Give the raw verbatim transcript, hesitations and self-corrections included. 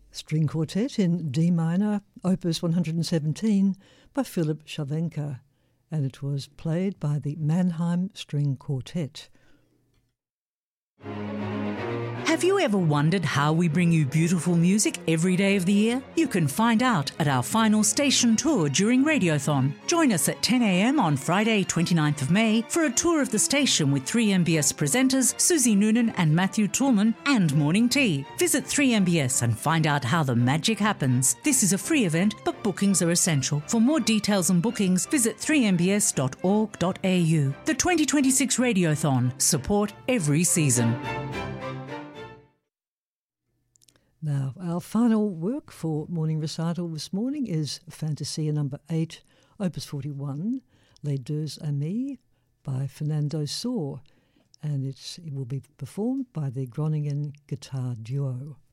String Quartet in D minor, Opus one hundred seventeen by Philip Cervenka, and it was played by the Mannheim String Quartet. Have you ever wondered how we bring you beautiful music every day of the year? You can find out at our final station tour during Radiothon. Join us at ten a m on Friday, twenty-ninth of May for a tour of the station with three M B S presenters Susie Noonan and Matthew Toolman and Morning Tea. Visit three M B S and find out how the magic happens. This is a free event, but bookings are essential. For more details and bookings, visit three m b s dot org dot a u. The twenty twenty-six Radiothon. Support every season. Now, our final work for morning recital this morning is Fantasia number eight, Opus forty-one, Les Deux Amis by Fernando Sor, and it's, it will be performed by the Groningen Guitar Duo.